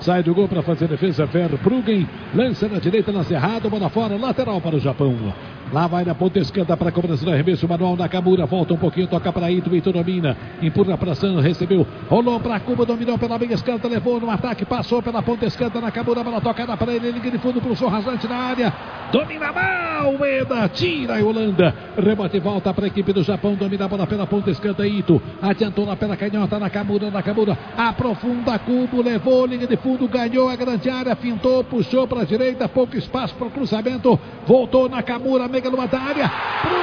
Sai do gol para fazer defesa, Verbruggen. Lança na direita, lança errado, bola fora, lateral para o Japão. Lá vai na ponta esquerda para a cobrança do arremesso manual. Nakamura volta um pouquinho, toca para Ito. Ito domina, empurra para San, recebeu, rolou para Cuba, dominou pela meia esquerda, levou no ataque, passou pela ponta esquerda. Nakamura, bola tocada para ele, liga de fundo para o som rasante na área. Domina mal, Ueda, tira a Holanda. Rebote e volta para a equipe do Japão, domina a bola pela ponta esquerda. Ito adiantou na pela canhota. Nakamura aprofunda Cuba, levou, linha de fundo, ganhou a grande área, fintou, puxou para a direita, pouco espaço para o cruzamento, voltou Nakamura, megalomatária.